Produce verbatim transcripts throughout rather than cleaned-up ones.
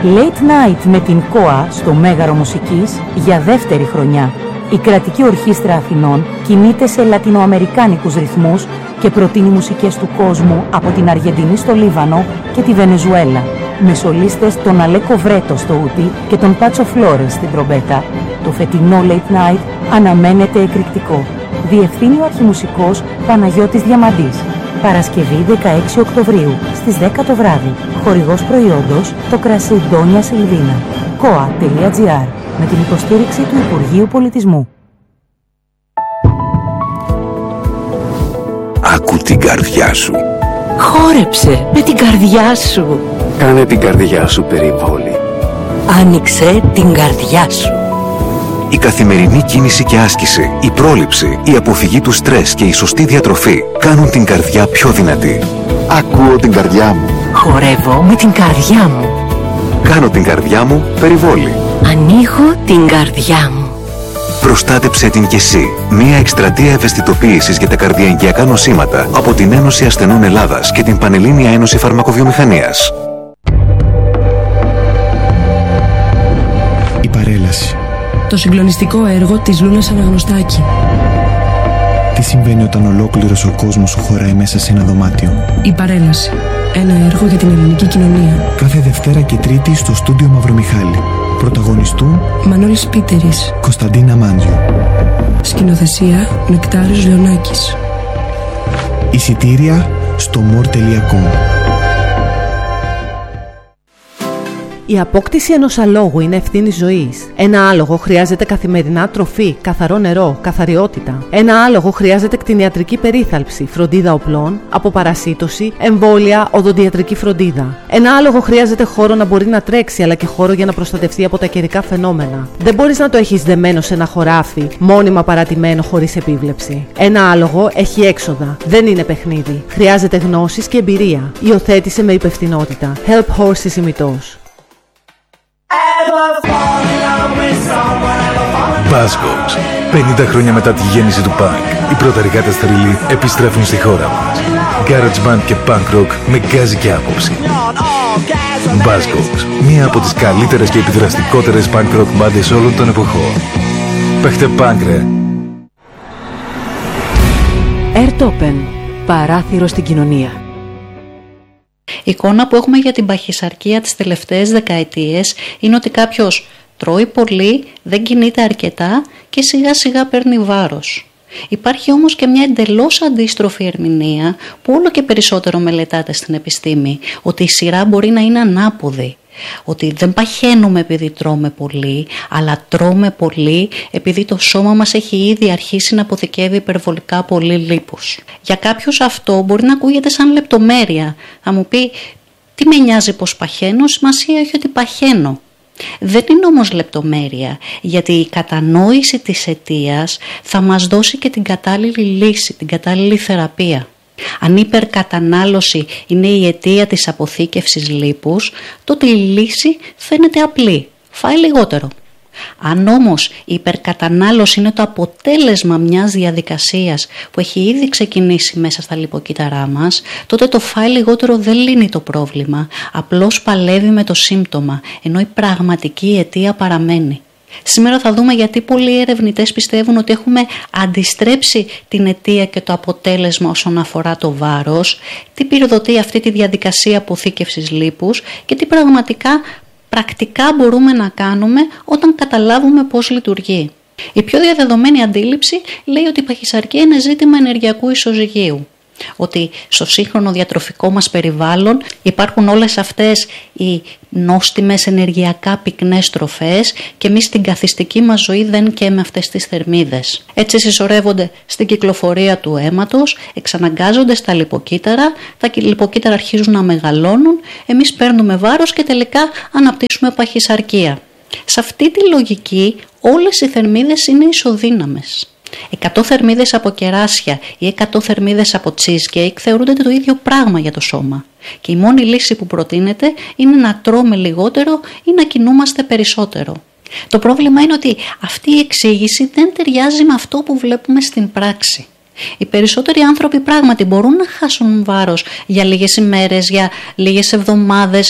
Late Night με την ΚΟΑ στο Μέγαρο Μουσικής για δεύτερη χρονιά. Η Κρατική Ορχήστρα Αθηνών κινείται σε λατινοαμερικάνικους ρυθμούς και προτείνει μουσικές του κόσμου από την Αργεντινή στο Λίβανο και τη Βενεζουέλα, με σολίστες τον Αλέκο Βρέτο στο ούτι και τον Πάτσο Φλόρες στην τρομπέτα. Το φετινό Late Night αναμένεται εκρηκτικό. Διευθύνει ο αρχιμουσικός Παναγιώτης Διαμαντής. Παρασκευή δεκαέξι Οκτωβρίου στις δέκα το βράδυ. Χορηγός προϊόντος το κρασί Ντόνια Σιλβίνα. κοα τελεία τζι άρ με την υποστήριξη του Υπουργείου Πολιτισμού. Άκου την καρδιά σου. Χόρεψε με την καρδιά σου. Κάνε την καρδιά σου περιβόλη. Άνοιξε την καρδιά σου. Η καθημερινή κίνηση και άσκηση, η πρόληψη, η αποφυγή του στρες και η σωστή διατροφή κάνουν την καρδιά πιο δυνατή. Ακούω την καρδιά μου. Χορεύω με την καρδιά μου. Κάνω την καρδιά μου περιβόλη. Ανοίγω την καρδιά μου. Προστάτεψε την κι εσύ. Μία εκστρατεία ευαισθητοποίησης για τα καρδιαγγειακά νοσήματα από την Ένωση Ασθενών Ελλάδας και την Πανελλήνια Ένωση Φαρμακοβιομηχανίας. Η παρέλαση. Το συγκλονιστικό έργο της Λούνας Αναγνωστάκη. Τι συμβαίνει όταν ολόκληρος ο κόσμος σου χωράει μέσα σε ένα δωμάτιο. Η παρέλαση. Ένα έργο για την ελληνική κοινωνία. Κάθε Δευτέρα και Τρίτη στο στούντιο Μαυρομιχάλη. Πρωταγωνιστούν Μανώλης Πίτερης, Κωνσταντίνα Μάντζιο. Σκηνοθεσία Νεκτάριος Λεωνάκης. Εισιτήρια στο μορ τελεία κομ. Η απόκτηση ενός αλόγου είναι ευθύνη ζωής. Ένα άλογο χρειάζεται καθημερινά τροφή, καθαρό νερό, καθαριότητα. Ένα άλογο χρειάζεται κτηνιατρική περίθαλψη, φροντίδα οπλών, αποπαρασίτωση, εμβόλια, οδοντιατρική φροντίδα. Ένα άλογο χρειάζεται χώρο να μπορεί να τρέξει, αλλά και χώρο για να προστατευτεί από τα καιρικά φαινόμενα. Δεν μπορείς να το έχεις δεμένο σε ένα χωράφι, μόνιμα παρατημένο χωρίς επίβλεψη. Ένα άλογο έχει έξοδα. Δεν είναι παιχνίδι. Χρειάζεται γνώσεις και εμπειρία. Υιοθέτησε με υπευθυνότητα. Help Horses ημιτός. Buzzcocks. πενήντα χρόνια μετά τη γέννηση του punk, οι πρωταρικάτες θρύλοι επιστρέφουν στη χώρα μας. Garage band και punk rock με γκάζι και άποψη. Buzzcocks. Μία από τις καλύτερες και επιδραστικότερες punk rock μπάντες όλων των εποχών. Παίχτε punk ρε. Airtopen. Παράθυρο στην κοινωνία. Η εικόνα που έχουμε για την παχυσαρκία τις τελευταίες δεκαετίες είναι ότι κάποιος τρώει πολύ, δεν κινείται αρκετά και σιγά σιγά παίρνει βάρος. Υπάρχει όμως και μια εντελώς αντίστροφη ερμηνεία που όλο και περισσότερο μελετάται στην επιστήμη, ότι η σειρά μπορεί να είναι ανάποδη. Ότι δεν παχαίνουμε επειδή τρώμε πολύ, αλλά τρώμε πολύ επειδή το σώμα μας έχει ήδη αρχίσει να αποθηκεύει υπερβολικά πολύ λίπος. Για κάποιους αυτό μπορεί να ακούγεται σαν λεπτομέρεια. Θα μου πει, τι με νοιάζει πως παχαίνω, σημασία έχει ότι παχαίνω. Δεν είναι όμως λεπτομέρεια, γιατί η κατανόηση της αιτίας θα μας δώσει και την κατάλληλη λύση, την κατάλληλη θεραπεία. Αν η υπερκατανάλωση είναι η αιτία της αποθήκευσης λίπους, τότε η λύση φαίνεται απλή. Φάει λιγότερο. Αν όμως η υπερκατανάλωση είναι το αποτέλεσμα μιας διαδικασίας που έχει ήδη ξεκινήσει μέσα στα λιποκύτταρά μας, τότε το φάει λιγότερο δεν λύνει το πρόβλημα, απλώς παλεύει με το σύμπτωμα, ενώ η πραγματική αιτία παραμένει. Σήμερα θα δούμε γιατί πολλοί ερευνητές πιστεύουν ότι έχουμε αντιστρέψει την αιτία και το αποτέλεσμα όσον αφορά το βάρος, τι πυροδοτεί αυτή τη διαδικασία αποθήκευσης λίπους και τι πραγματικά πρακτικά μπορούμε να κάνουμε όταν καταλάβουμε πώς λειτουργεί. Η πιο διαδεδομένη αντίληψη λέει ότι η παχυσαρκία είναι ζήτημα ενεργειακού ισοζυγίου. Ότι στο σύγχρονο διατροφικό μας περιβάλλον υπάρχουν όλες αυτές οι νόστιμες ενεργειακά πυκνές τροφές και εμείς στην καθιστική μας ζωή δεν καίμε αυτές τις θερμίδες. Έτσι συσσωρεύονται στην κυκλοφορία του αίματος, εξαναγκάζονται στα λιποκύτταρα, τα λιποκύτταρα αρχίζουν να μεγαλώνουν, εμείς παίρνουμε βάρος και τελικά αναπτύσσουμε παχυσαρκία. Σε αυτή τη λογική όλες οι θερμίδες είναι ισοδύναμες. εκατό θερμίδες από κεράσια ή εκατό θερμίδες από cheesecake θεωρούνται το ίδιο πράγμα για το σώμα. Και η μόνη λύση που προτείνεται είναι να τρώμε λιγότερο ή να κινούμαστε περισσότερο. Το πρόβλημα είναι ότι αυτή η εξήγηση δεν ταιριάζει με αυτό που βλέπουμε στην πράξη. Οι περισσότεροι άνθρωποι πράγματι μπορούν να χάσουν βάρος για λίγες ημέρες, για λίγες εβδομάδες. Οι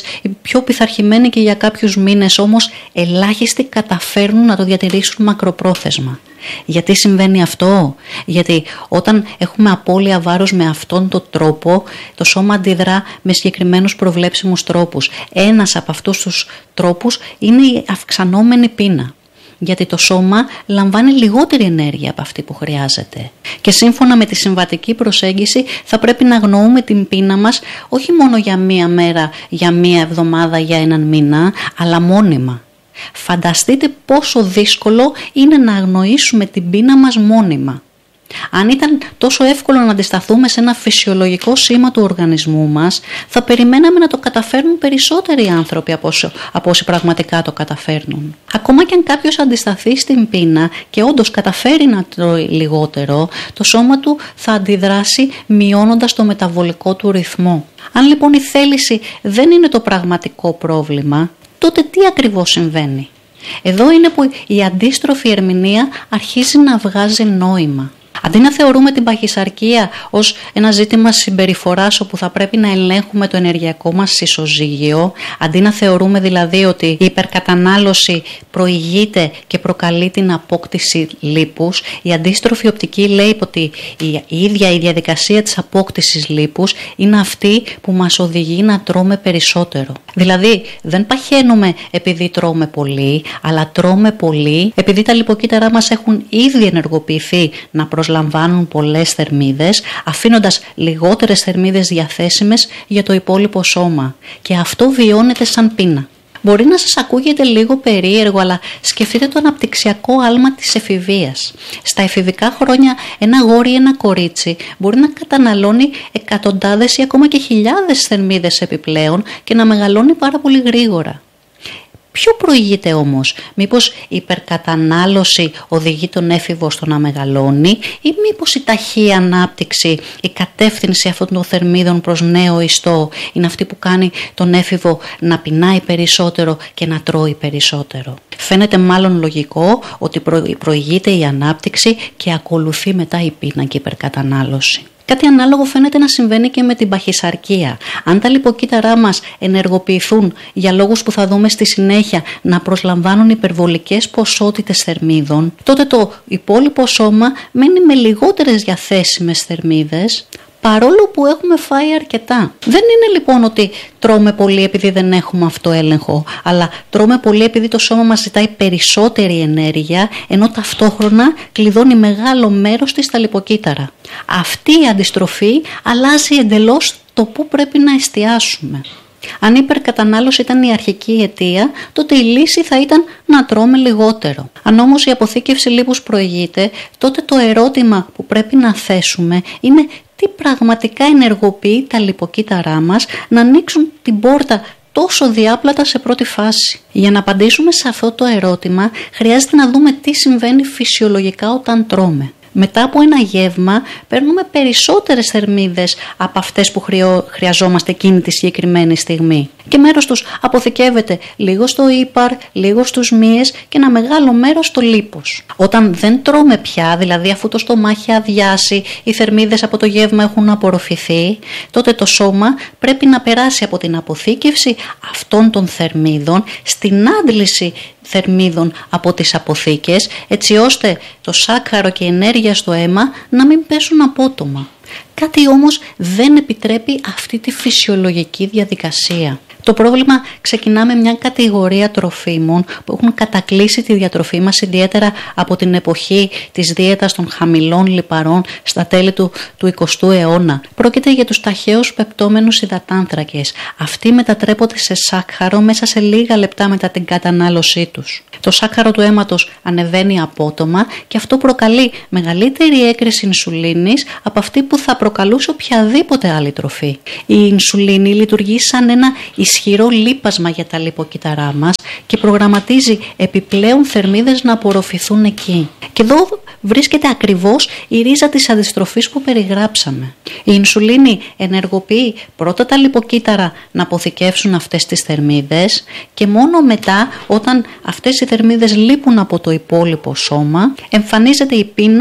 πιο πειθαρχημένοι και για κάποιους μήνες, όμως ελάχιστοι καταφέρνουν να το διατηρήσουν μακροπρόθεσμα. Γιατί συμβαίνει αυτό? Γιατί όταν έχουμε απώλεια βάρους με αυτόν τον τρόπο, το σώμα αντιδρά με συγκεκριμένους προβλέψιμους τρόπους. Ένας από αυτούς τους τρόπους είναι η αυξανόμενη πείνα. Γιατί το σώμα λαμβάνει λιγότερη ενέργεια από αυτή που χρειάζεται. Και σύμφωνα με τη συμβατική προσέγγιση θα πρέπει να αγνοούμε την πείνα μας όχι μόνο για μία μέρα, για μία εβδομάδα, για έναν μήνα, αλλά μόνιμα. Φανταστείτε πόσο δύσκολο είναι να αγνοήσουμε την πείνα μας μόνιμα. Αν ήταν τόσο εύκολο να αντισταθούμε σε ένα φυσιολογικό σήμα του οργανισμού μας, θα περιμέναμε να το καταφέρνουν περισσότεροι άνθρωποι από, όσο, από όσοι πραγματικά το καταφέρνουν. Ακόμα και αν κάποιος αντισταθεί στην πείνα και όντως καταφέρει να τρώει λιγότερο, το σώμα του θα αντιδράσει μειώνοντας το μεταβολικό του ρυθμό. Αν λοιπόν η θέληση δεν είναι το πραγματικό πρόβλημα, τότε τι ακριβώς συμβαίνει? Εδώ είναι που η αντίστροφη ερμηνεία αρχίζει να βγάζει νόημα. Αντί να θεωρούμε την παχυσαρκία ως ένα ζήτημα συμπεριφοράς όπου θα πρέπει να ελέγχουμε το ενεργειακό μας ισοζύγιο, αντί να θεωρούμε δηλαδή ότι η υπερκατανάλωση προηγείται και προκαλεί την απόκτηση λίπους, η αντίστροφη οπτική λέει ότι η ίδια η διαδικασία της απόκτησης λίπους είναι αυτή που μας οδηγεί να τρώμε περισσότερο. Δηλαδή δεν παχαίνουμε επειδή τρώμε πολύ, αλλά τρώμε πολύ επειδή τα λιποκύτταρά μας έχουν ήδη ενεργοποιηθεί να προσλαμβάνουν πολλές θερμίδες, αφήνοντας λιγότερες θερμίδες διαθέσιμες για το υπόλοιπο σώμα. Και αυτό βιώνεται σαν πείνα. Μπορεί να σας ακούγεται λίγο περίεργο, αλλά σκεφτείτε το αναπτυξιακό άλμα της εφηβείας. Στα εφηβικά χρόνια ένα γόρι ή ένα κορίτσι μπορεί να καταναλώνει εκατοντάδες ή ακόμα και χιλιάδες θερμίδες επιπλέον και να μεγαλώνει πάρα πολύ γρήγορα. Ποιο προηγείται όμως? Μήπως η υπερκατανάλωση οδηγεί τον έφηβο στο να μεγαλώνει, ή μήπως η ταχύ ανάπτυξη, η κατεύθυνση αυτών των θερμίδων προς νέο ιστό είναι αυτή που κάνει τον έφηβο να πεινάει περισσότερο και να τρώει περισσότερο? Φαίνεται μάλλον λογικό ότι προηγείται η ανάπτυξη και ακολουθεί μετά η πείνα και η υπερκατανάλωση. Κάτι ανάλογο φαίνεται να συμβαίνει και με την παχυσαρκία. Αν τα λιποκύτταρά μας ενεργοποιηθούν για λόγους που θα δούμε στη συνέχεια να προσλαμβάνουν υπερβολικές ποσότητες θερμίδων, τότε το υπόλοιπο σώμα μένει με λιγότερες διαθέσιμες θερμίδες, παρόλο που έχουμε φάει αρκετά. Δεν είναι λοιπόν ότι τρώμε πολύ επειδή δεν έχουμε αυτοέλεγχο, αλλά τρώμε πολύ επειδή το σώμα μας ζητάει περισσότερη ενέργεια, ενώ ταυτόχρονα κλειδώνει μεγάλο μέρος της στα λιποκύτταρα. Αυτή η αντιστροφή αλλάζει εντελώς το πού πρέπει να εστιάσουμε. Αν η υπερκατανάλωση ήταν η αρχική αιτία, τότε η λύση θα ήταν να τρώμε λιγότερο. Αν όμως η αποθήκευση λίπους προηγείται, τότε το ερώτημα που πρέπει να θέσουμε είναι τι πραγματικά ενεργοποιεί τα λιποκύτταρά μας να ανοίξουν την πόρτα τόσο διάπλατα σε πρώτη φάση. Για να απαντήσουμε σε αυτό το ερώτημα, χρειάζεται να δούμε τι συμβαίνει φυσιολογικά όταν τρώμε. Μετά από ένα γεύμα παίρνουμε περισσότερες θερμίδες από αυτές που χρειαζόμαστε εκείνη τη συγκεκριμένη στιγμή. Και μέρος τους αποθηκεύεται λίγο στο ύπαρ, λίγο στους μύες και ένα μεγάλο μέρος στο λίπος. Όταν δεν τρώμε πια, δηλαδή αφού το στομάχι αδειάσει, οι θερμίδες από το γεύμα έχουν απορροφηθεί, τότε το σώμα πρέπει να περάσει από την αποθήκευση αυτών των θερμίδων στην άντληση θερμίδων από τις αποθήκες, έτσι ώστε το σάκχαρο και η ενέργεια στο αίμα να μην πέσουν απότομα. Κάτι όμως δεν επιτρέπει αυτή τη φυσιολογική διαδικασία. Το πρόβλημα ξεκινά με μια κατηγορία τροφίμων που έχουν κατακλείσει τη διατροφή μας, ιδιαίτερα από την εποχή της δίαιτας των χαμηλών λιπαρών στα τέλη του, του εικοστού αιώνα. Πρόκειται για τους ταχαίως πεπτόμενους υδατάνθρακες. Αυτοί μετατρέπονται σε σάκχαρο μέσα σε λίγα λεπτά μετά την κατανάλωσή τους. Το σάκχαρο του αίματος ανεβαίνει απότομα και αυτό προκαλεί μεγαλύτερη έκρηση ινσουλίνης από αυτή που θα προκαλούσε οποιαδήποτε άλλη τροφή. Η ινσουλίνη λειτουργεί σαν ένα ισχυρό λίπασμα για τα λιποκύτταρά μας και προγραμματίζει επιπλέον θερμίδες να απορροφηθούν εκεί. Και εδώ βρίσκεται ακριβώς η ρίζα της αντιστροφής που περιγράψαμε. Η ινσουλίνη ενεργοποιεί πρώτα τα λιποκύτταρα να αποθηκεύσουν αυτές τις θερμίδες και μόνο μετά, όταν αυτές οι θερμίδες λείπουν από το υπόλοιπο σώμα, εμφανίζεται η πείνα που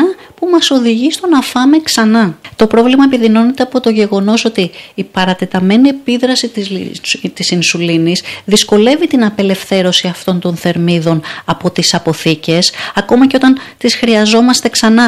που μας οδηγεί στο να φάμε ξανά. Το πρόβλημα επιδεινώνεται από το γεγονός ότι η παρατεταμένη επίδραση της, της ινσουλίνης δυσκολεύει την απελευθέρωση αυτών των θερμίδων από τις αποθήκες, ακόμα και όταν τις χρειαζόμαστε ξανά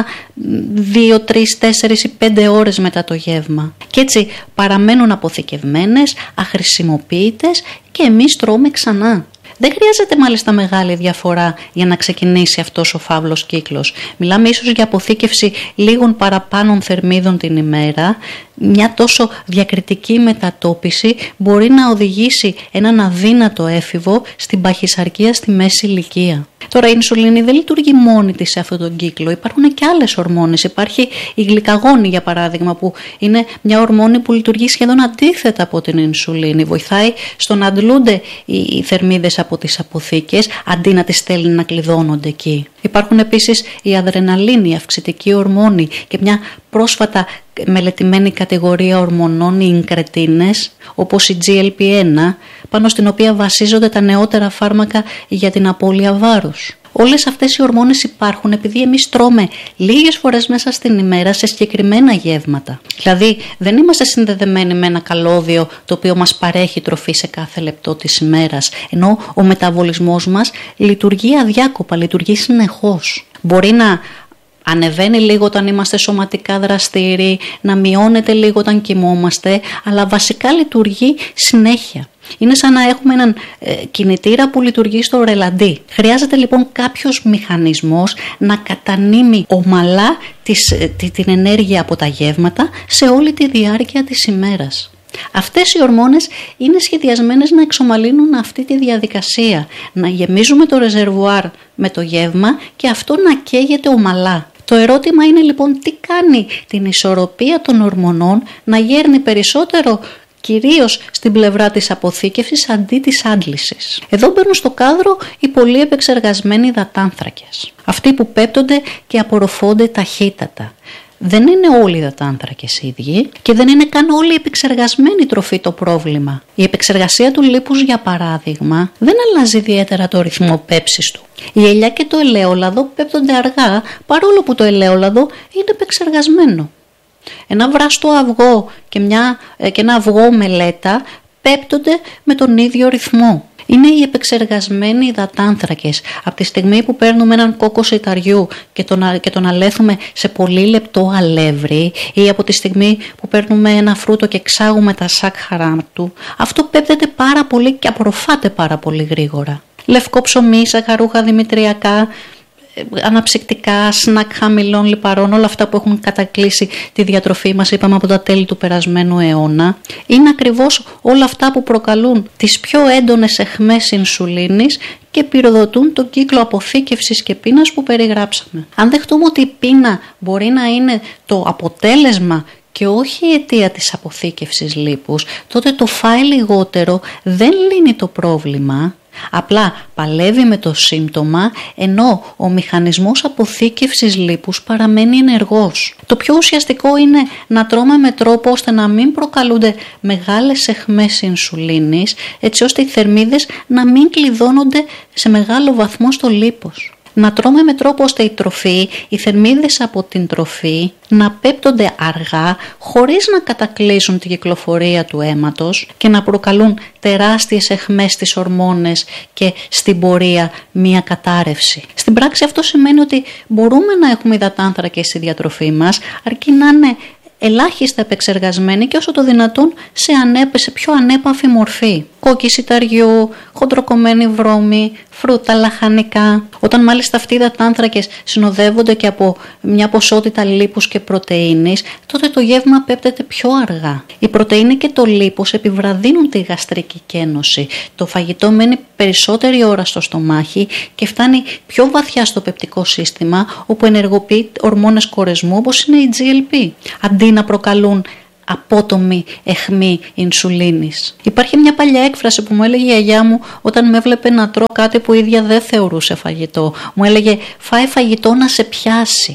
δύο, τρεις, τέσσερις ή πέντε ώρες μετά το γεύμα. Και έτσι παραμένουν αποθηκευμένες, αχρησιμοποιητές και εμείς τρώμε ξανά. Δεν χρειάζεται μάλιστα μεγάλη διαφορά για να ξεκινήσει αυτός ο φαύλος κύκλος. Μιλάμε ίσως για αποθήκευση λίγων παραπάνω θερμίδων την ημέρα. Μια τόσο διακριτική μετατόπιση μπορεί να οδηγήσει έναν αδύνατο έφηβο στην παχυσαρκία στη μέση ηλικία. Τώρα η ινσουλίνη δεν λειτουργεί μόνη της σε αυτόν τον κύκλο. Υπάρχουν και άλλες ορμόνες. Υπάρχει η γλυκαγόνη για παράδειγμα, που είναι μια ορμόνη που λειτουργεί σχεδόν αντίθετα από την ινσουλίνη. Βοηθάει στο να αντλούνται οι θερμίδες από τις αποθήκες αντί να τις στέλνει να κλειδώνονται εκεί. Υπάρχουν επίσης η αδρεναλίνη, η αυξητική ορμόνη, και μια πρόσφατα μελετημένη κατηγορία ορμονών, οι ινκρετίνες, όπως η τζι ελ πι ένα, πάνω στην οποία βασίζονται τα νεότερα φάρμακα για την απώλεια βάρους. Όλες αυτές οι ορμόνες υπάρχουν επειδή εμείς τρώμε λίγες φορές μέσα στην ημέρα σε συγκεκριμένα γεύματα. Δηλαδή δεν είμαστε συνδεδεμένοι με ένα καλώδιο το οποίο μας παρέχει τροφή σε κάθε λεπτό της ημέρας, ενώ ο μεταβολισμός μας λειτουργεί αδιάκοπα, λειτουργεί συνεχώς. Μπορεί να ανεβαίνει λίγο όταν είμαστε σωματικά δραστήριοι, να μειώνεται λίγο όταν κοιμόμαστε, αλλά βασικά λειτουργεί συνέχεια. Είναι σαν να έχουμε έναν ε, κινητήρα που λειτουργεί στο ρελαντί. Χρειάζεται λοιπόν κάποιος μηχανισμός να κατανείμει ομαλά τις, ε, την ενέργεια από τα γεύματα σε όλη τη διάρκεια της ημέρας. Αυτές οι ορμόνες είναι σχεδιασμένες να εξομαλύνουν αυτή τη διαδικασία, να γεμίζουμε το ρεζερβουάρ με το γεύμα και αυτό να καίγεται ομαλά. Το ερώτημα είναι λοιπόν τι κάνει την ισορροπία των ορμονών να γέρνει περισσότερο κυρίως στην πλευρά της αποθήκευσης αντί της άντλησης. Εδώ μπαίνουν στο κάδρο οι πολύ επεξεργασμένοι υδατάνθρακες. Αυτοί που πέπτονται και απορροφώνται ταχύτατα. Δεν είναι όλοι οι υδατάνθρακες ίδιοι και δεν είναι καν όλη η επεξεργασμένη τροφή το πρόβλημα. Η επεξεργασία του λίπους, για παράδειγμα, δεν αλλάζει ιδιαίτερα το ρυθμό πέψης του. Η ελιά και το ελαιόλαδο πέπτονται αργά, παρόλο που το ελαιόλαδο είναι επεξεργασμένο. Ένα βράστο αυγό και, μια, και ένα αυγό μελέτα πέπτονται με τον ίδιο ρυθμό. Είναι οι επεξεργασμένοι υδατάνθρακες. Από τη στιγμή που παίρνουμε έναν κόκκο σιταριού και τον, και τον αλέθουμε σε πολύ λεπτό αλεύρι, ή από τη στιγμή που παίρνουμε ένα φρούτο και εξάγουμε τα σάκχαρά του, αυτό πέπτεται πάρα πολύ και απορροφάται πάρα πολύ γρήγορα. Λευκό ψωμί, σακαρούχα δημητριακά, αναψυκτικά, σνακ χαμηλών λιπαρών, όλα αυτά που έχουν κατακλείσει τη διατροφή μας, είπαμε, από τα τέλη του περασμένου αιώνα, είναι ακριβώς όλα αυτά που προκαλούν τις πιο έντονες αιχμές ινσουλίνης και πυροδοτούν τον κύκλο αποθήκευσης και πείνας που περιγράψαμε. Αν δεχτούμε ότι η πείνα μπορεί να είναι το αποτέλεσμα και όχι η αιτία της αποθήκευσης λίπους, τότε το φάει λιγότερο δεν λύνει το πρόβλημα. Απλά παλεύει με το σύμπτωμα, ενώ ο μηχανισμός αποθήκευσης λίπους παραμένει ενεργός. Το πιο ουσιαστικό είναι να τρώμε με τρόπο ώστε να μην προκαλούνται μεγάλες αιχμές ινσουλίνης, έτσι ώστε οι θερμίδες να μην κλειδώνονται σε μεγάλο βαθμό στο λίπος. Να τρώμε με τρόπο ώστε η τροφή, οι θερμίδες από την τροφή να πέπτονται αργά, χωρίς να κατακλείσουν την κυκλοφορία του αίματος και να προκαλούν τεράστιες αιχμές στις ορμόνες και στην πορεία μία κατάρρευση. Στην πράξη αυτό σημαίνει ότι μπορούμε να έχουμε υδατάνθρακες στη διατροφή μας, αρκεί να είναι ελάχιστα επεξεργασμένη και όσο το δυνατόν σε, ανέπε, σε πιο ανέπαφη μορφή. Κόκκι σιταριού, χοντροκομμένη βρώμη, φρούτα, λαχανικά. Όταν μάλιστα αυτοί οι υδατάνθρακες συνοδεύονται και από μια ποσότητα λίπους και πρωτεΐνης, τότε το γεύμα πέπτεται πιο αργά. Η πρωτεΐνη και το λίπος επιβραδύνουν τη γαστρική κένωση. Το φαγητό μένει περισσότερη ώρα στο στομάχι και φτάνει πιο βαθιά στο πεπτικό σύστημα, όπου ενεργοποιεί ορμόνες κορεσμού όπως είναι η τζι ελ πι, αντί να προκαλούν απότομη αιχμή ινσουλίνης. Υπάρχει μια παλιά έκφραση που μου έλεγε η γιαγιά μου όταν με έβλεπε να τρώω κάτι που η ίδια δεν θεωρούσε φαγητό. Μου έλεγε «φάε φαγητό να σε πιάσει».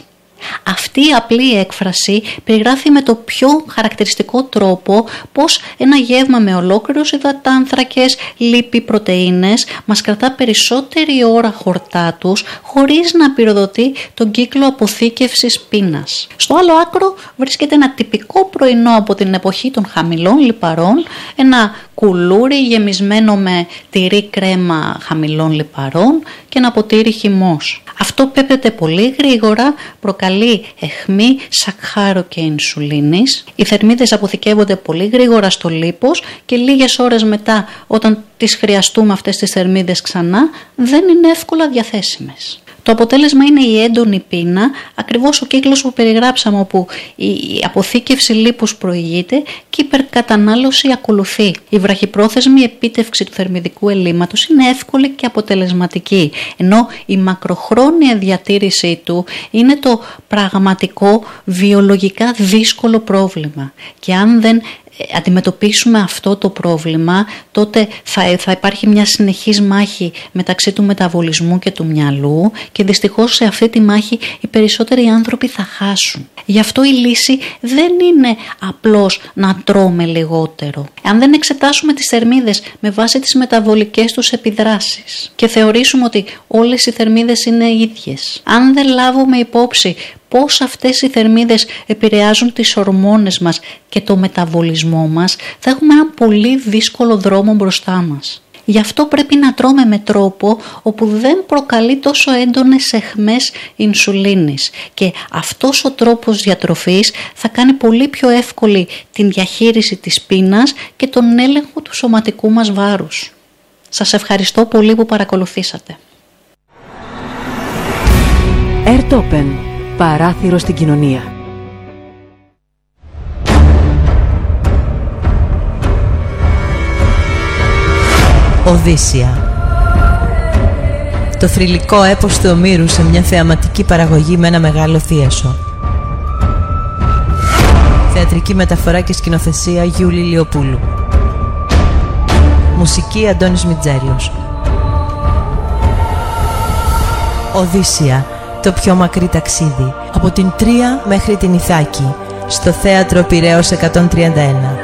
Αυτή η απλή έκφραση περιγράφει με το πιο χαρακτηριστικό τρόπο πως ένα γεύμα με ολόκληρους υδατάνθρακες, λίπη, πρωτεΐνες μας κρατά περισσότερη ώρα χορτάτους χωρίς να πυροδοτεί τον κύκλο αποθήκευσης πείνας. Στο άλλο άκρο βρίσκεται ένα τυπικό πρωινό από την εποχή των χαμηλών λιπαρών, ένα κουλούρι γεμισμένο με τυρί κρέμα χαμηλών λιπαρών και ένα ποτήρι χυμός. Αυτό πέπτεται πολύ γρήγορα, προκαλεί αιχμή, σακχάρο και ινσουλίνης. Οι θερμίδες αποθηκεύονται πολύ γρήγορα στο λίπος και λίγες ώρες μετά, όταν τις χρειαστούμε αυτές τις θερμίδες ξανά, δεν είναι εύκολα διαθέσιμες. Το αποτέλεσμα είναι η έντονη πείνα, ακριβώς ο κύκλος που περιγράψαμε, όπου η αποθήκευση λίπους προηγείται και η υπερκατανάλωση ακολουθεί. Η βραχυπρόθεσμη επίτευξη του θερμιδικού ελλείμματος είναι εύκολη και αποτελεσματική, ενώ η μακροχρόνια διατήρησή του είναι το πραγματικό βιολογικά δύσκολο πρόβλημα. Και αν δεν αντιμετωπίσουμε αυτό το πρόβλημα, τότε θα, θα υπάρχει μια συνεχής μάχη μεταξύ του μεταβολισμού και του μυαλού και δυστυχώς σε αυτή τη μάχη οι περισσότεροι άνθρωποι θα χάσουν. Γι' αυτό η λύση δεν είναι απλώς να τρώμε λιγότερο. Αν δεν εξετάσουμε τις θερμίδες με βάση τις μεταβολικές τους επιδράσεις και θεωρήσουμε ότι όλες οι θερμίδες είναι ίδιες, αν δεν λάβουμε υπόψη πώς αυτές οι θερμίδες επηρεάζουν τις ορμόνες μας και το μεταβολισμό μας, θα έχουμε ένα πολύ δύσκολο δρόμο μπροστά μας. Γι' αυτό πρέπει να τρώμε με τρόπο όπου δεν προκαλεί τόσο έντονες αιχμές ινσουλίνης, και αυτός ο τρόπος διατροφής θα κάνει πολύ πιο εύκολη την διαχείριση της πείνας και τον έλεγχο του σωματικού μας βάρους. Σας ευχαριστώ πολύ που παρακολουθήσατε. Airtopen. Παράθυρο στην κοινωνία. Οδύσσια. Το θρυλικό έπος του Ομήρου σε μια θεαματική παραγωγή με ένα μεγάλο θίασο. Θεατρική μεταφορά και σκηνοθεσία Γιούλη Λιοπούλου. Μουσική Αντώνης Μιτζέριος. Οδύσσια. Το πιο μακρύ ταξίδι. Από την Τρία μέχρι την Ιθάκη. Στο θέατρο Πειραιώς εκατόν τριάντα ένα.